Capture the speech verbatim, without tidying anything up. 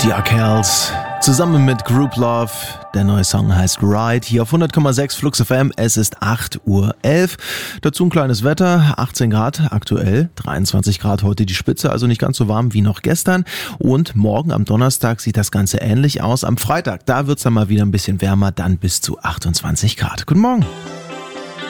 Die Arkells zusammen mit Group Love. Der neue Song heißt Ride. Hier auf hundert Komma sechs Flux F M. Es ist acht Uhr elf. Dazu ein kleines Wetter. achtzehn Grad aktuell. dreiundzwanzig Grad heute die Spitze. Also nicht ganz so warm wie noch gestern. Und morgen am Donnerstag sieht das Ganze ähnlich aus. Am Freitag, da wird's dann mal wieder ein bisschen wärmer. Dann bis zu achtundzwanzig Grad. Guten Morgen.